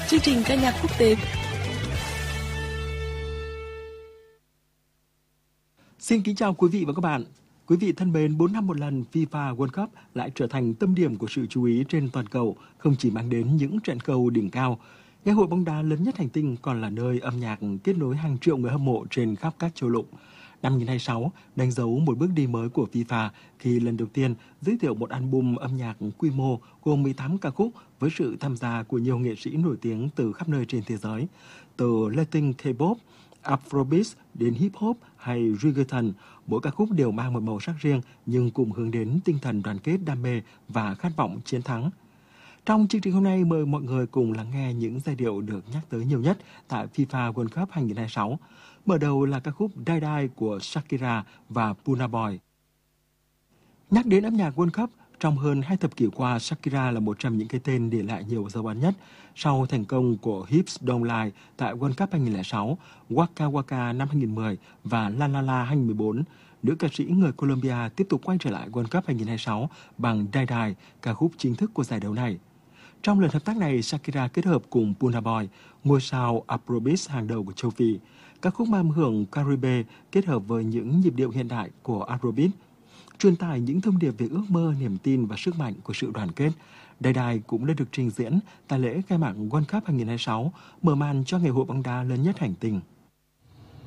chương trình ca nhạc quốc tế. Xin kính chào quý vị và các bạn. Quý vị thân mến, 4 năm một lần FIFA World Cup lại trở thành tâm điểm của sự chú ý trên toàn cầu, không chỉ mang đến những trận cầu đỉnh cao. Ngày hội bóng đá lớn nhất hành tinh còn là nơi âm nhạc kết nối hàng triệu người hâm mộ trên khắp các châu lục. Năm 2026 đánh dấu một bước đi mới của FIFA khi lần đầu tiên giới thiệu một album âm nhạc quy mô gồm 18 ca khúc với sự tham gia của nhiều nghệ sĩ nổi tiếng từ khắp nơi trên thế giới, từ Latin K-pop, Afrobeat đến hip hop hay reggaeton. Mỗi ca khúc đều mang một màu sắc riêng nhưng cùng hướng đến tinh thần đoàn kết, đam mê và khát vọng chiến thắng. Trong chương trình hôm nay, mời mọi người cùng lắng nghe những giai điệu được nhắc tới nhiều nhất tại FIFA World Cup 2026. Mở đầu là ca khúc Die Die của Shakira và Burna Boy. Nhắc đến âm nhạc World Cup, trong hơn 2 thập kỷ qua, Shakira là một trong những cái tên để lại nhiều dấu ấn nhất. Sau thành công của Hips Don't Lie tại World Cup 2006, Waka Waka năm 2010 và La La La 2014, nữ ca sĩ người Colombia tiếp tục quay trở lại World Cup 2026 bằng Die Die, ca khúc chính thức của giải đấu này. Trong lần hợp tác này, Shakira kết hợp cùng Burna Boy, ngôi sao Afrobeat hàng đầu của châu Phi. Các khúc mang âm hưởng Caribe kết hợp với những nhịp điệu hiện đại của Afrobeat, truyền tải những thông điệp về ước mơ, niềm tin và sức mạnh của sự đoàn kết. Die Die cũng đã được trình diễn tại lễ khai mạc World Cup 2026, mở màn cho ngày hội bóng đá lớn nhất hành tinh.